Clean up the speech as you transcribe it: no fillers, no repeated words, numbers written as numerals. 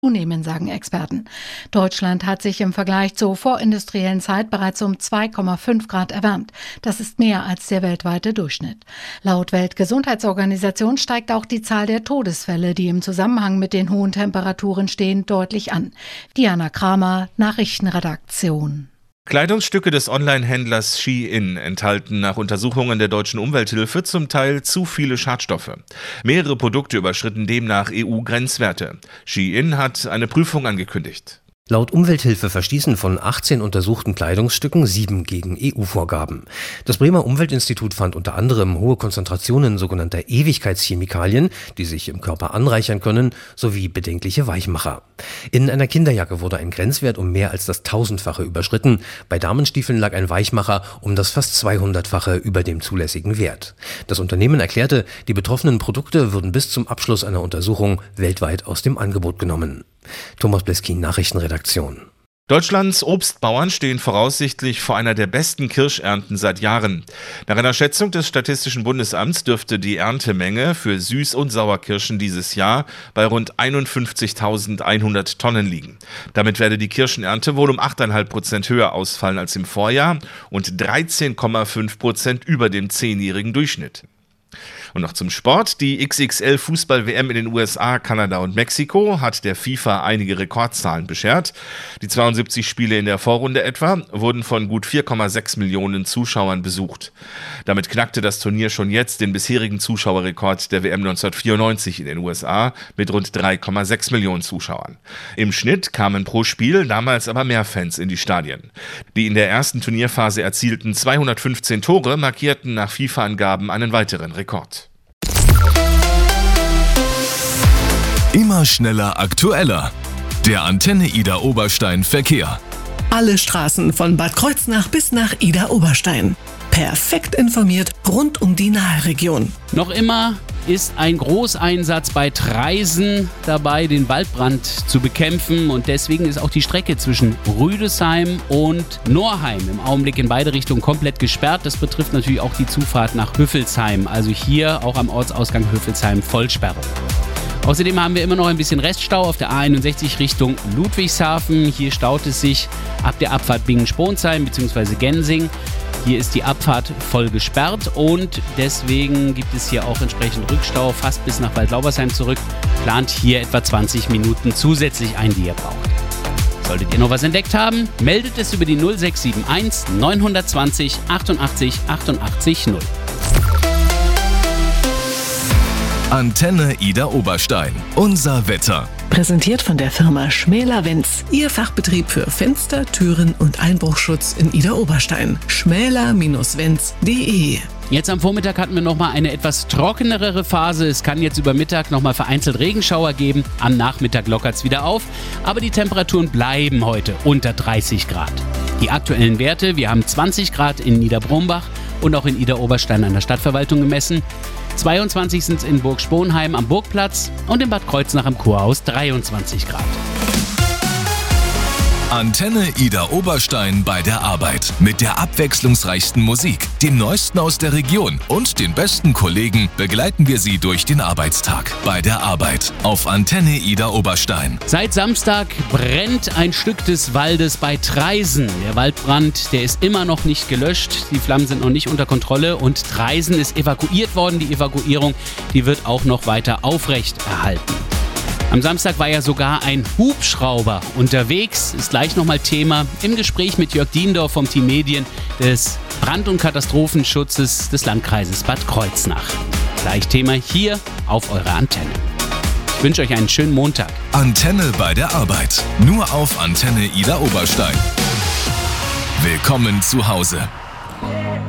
zunehmen, sagen Experten. Deutschland hat sich im Vergleich zur vorindustriellen Zeit bereits um 2,5 Grad erwärmt. Das ist mehr als der weltweite Durchschnitt. Laut Weltgesundheitsorganisation steigt auch die Zahl der Todesfälle, die im Zusammenhang mit den hohen Temperaturen stehen, deutlich an. Diana Kramer, Nachrichtenredaktion. Kleidungsstücke des Online-Händlers Shein enthalten nach Untersuchungen der deutschen Umwelthilfe zum Teil zu viele Schadstoffe. Mehrere Produkte überschritten demnach EU-Grenzwerte. Shein hat eine Prüfung angekündigt. Laut Umwelthilfe verstießen von 18 untersuchten Kleidungsstücken 7 gegen EU-Vorgaben. Das Bremer Umweltinstitut fand unter anderem hohe Konzentrationen sogenannter Ewigkeitschemikalien, die sich im Körper anreichern können, sowie bedenkliche Weichmacher. In einer Kinderjacke wurde ein Grenzwert um mehr als das 1000-fache überschritten. Bei Damenstiefeln lag ein Weichmacher um das fast 200-fache über dem zulässigen Wert. Das Unternehmen erklärte, die betroffenen Produkte würden bis zum Abschluss einer Untersuchung weltweit aus dem Angebot genommen. Thomas Bleskin, Nachrichtenredaktion. Deutschlands Obstbauern stehen voraussichtlich vor einer der besten Kirschernten seit Jahren. Nach einer Schätzung des Statistischen Bundesamts dürfte die Erntemenge für Süß- und Sauerkirschen dieses Jahr bei rund 51.100 Tonnen liegen. Damit werde die Kirschenernte wohl um 8,5% höher ausfallen als im Vorjahr und 13,5% über dem 10-jährigen Durchschnitt. Und noch zum Sport. Die XXL-Fußball-WM in den USA, Kanada und Mexiko hat der FIFA einige Rekordzahlen beschert. Die 72 Spiele in der Vorrunde etwa wurden von gut 4,6 Millionen Zuschauern besucht. Damit knackte das Turnier schon jetzt den bisherigen Zuschauerrekord der WM 1994 in den USA mit rund 3,6 Millionen Zuschauern. Im Schnitt kamen pro Spiel damals aber mehr Fans in die Stadien. Die in der ersten Turnierphase erzielten 215 Tore markierten nach FIFA-Angaben einen weiteren Rekord. Immer schneller, aktueller. Der Antenne Ida Oberstein Verkehr. Alle Straßen von Bad Kreuznach bis nach Ida Oberstein. Perfekt informiert rund um die Nahregion. Noch immer ist ein Großeinsatz bei Treisen dabei, den Waldbrand zu bekämpfen. Und deswegen ist auch die Strecke zwischen Rüdesheim und Norheim im Augenblick in beide Richtungen komplett gesperrt. Das betrifft natürlich auch die Zufahrt nach Hüffelsheim. Also hier auch am Ortsausgang Hüffelsheim Vollsperrung. Außerdem haben wir immer noch ein bisschen Reststau auf der A61 Richtung Ludwigshafen. Hier staut es sich ab der Abfahrt Bingen-Sponsheim bzw. Gensing. Hier ist die Abfahrt voll gesperrt und deswegen gibt es hier auch entsprechend Rückstau fast bis nach Waldlaubersheim zurück. Plant hier etwa 20 Minuten zusätzlich ein, die ihr braucht. Solltet ihr noch was entdeckt haben, meldet es über die 0671 920 88 88 0. Antenne Ida Oberstein. Unser Wetter. Präsentiert von der Firma Schmäler-Wenz. Ihr Fachbetrieb für Fenster, Türen und Einbruchschutz in Ida Oberstein. schmäler-wenz.de. Jetzt am Vormittag hatten wir nochmal eine etwas trockenere Phase. Es kann jetzt über Mittag nochmal vereinzelt Regenschauer geben. Am Nachmittag lockert es wieder auf. Aber die Temperaturen bleiben heute unter 30 Grad. Die aktuellen Werte, wir haben 20 Grad in Niederbrombach und auch in Ida Oberstein an der Stadtverwaltung gemessen. 22 sind es in Burg Sponheim am Burgplatz und in Bad Kreuznach am Kurhaus 23 Grad. Antenne Ida Oberstein bei der Arbeit. Mit der abwechslungsreichsten Musik, dem Neuesten aus der Region und den besten Kollegen begleiten wir Sie durch den Arbeitstag. Bei der Arbeit auf Antenne Ida Oberstein. Seit Samstag brennt ein Stück des Waldes bei Treisen. Der Waldbrand, der ist immer noch nicht gelöscht. Die Flammen sind noch nicht unter Kontrolle und Treisen ist evakuiert worden. Die Evakuierung, die wird auch noch weiter aufrecht erhalten. Am Samstag war ja sogar ein Hubschrauber unterwegs, ist gleich nochmal Thema im Gespräch mit Jörg Diendorf vom Team Medien des Brand- und Katastrophenschutzes des Landkreises Bad Kreuznach. Gleich Thema hier auf eurer Antenne. Ich wünsche euch einen schönen Montag. Antenne bei der Arbeit. Nur auf Antenne Ida Oberstein. Willkommen zu Hause.